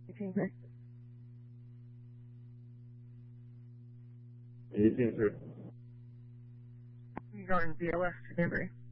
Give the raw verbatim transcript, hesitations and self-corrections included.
eighteen, sir. eighteen, sir. You going B L S to Danbury?